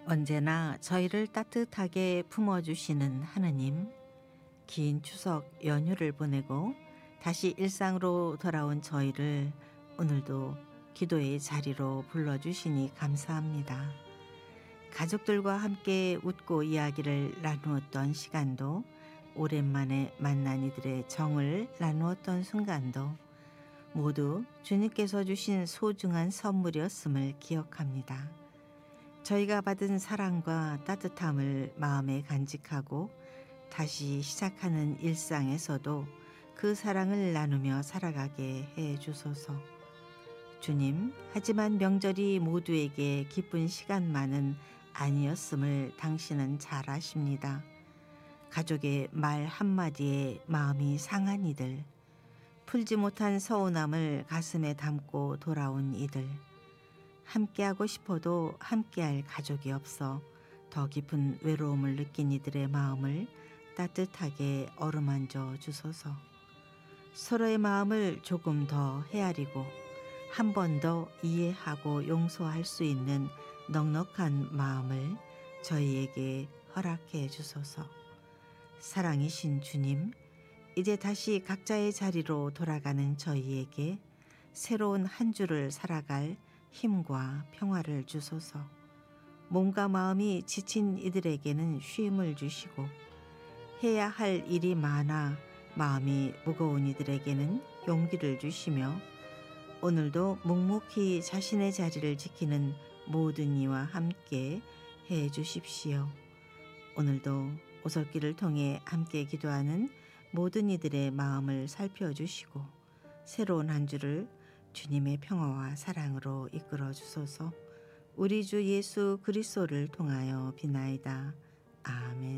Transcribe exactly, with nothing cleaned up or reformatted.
언제나 저희를 따뜻하게 품어주시는 하느님, 긴 추석 연휴를 보내고 다시 일상으로 돌아온 저희를 오늘도 기도의 자리로 불러주시니 감사합니다. 가족들과 함께 웃고 이야기를 나누었던 시간도, 오랜만에 만난 이들의 정을 나누었던 순간도 모두 주님께서 주신 소중한 선물이었음을 기억합니다. 저희가 받은 사랑과 따뜻함을 마음에 간직하고 다시 시작하는 일상에서도 그 사랑을 나누며 살아가게 해 주소서. 주님, 하지만 명절이 모두에게 기쁜 시간만은 아니었음을 당신은 잘 아십니다. 가족의 말 한마디에 마음이 상한 이들, 풀지 못한 서운함을 가슴에 담고 돌아온 이들, 함께하고 싶어도 함께할 가족이 없어 더 깊은 외로움을 느낀 이들의 마음을 따뜻하게 어루만져 주소서. 서로의 마음을 조금 더 헤아리고 한 번 더 이해하고 용서할 수 있는 넉넉한 마음을 저희에게 허락해 주소서. 사랑이신 주님, 이제 다시 각자의 자리로 돌아가는 저희에게 새로운 한 주를 살아갈 힘과 평화를 주소서. 몸과 마음이 지친 이들에게는 쉼을 주시고, 해야 할 일이 많아 마음이 무거운 이들에게는 용기를 주시며, 오늘도 묵묵히 자신의 자리를 지키는 모든 이와 함께 해 주십시오. 오늘도 오솔길을 통해 함께 기도하는 모든 이들의 마음을 살펴주시고 새로운 한 주를 주님의 평화와 사랑으로 이끌어 주소서. 우리 주 예수 그리스도를 통하여 비나이다. 아멘.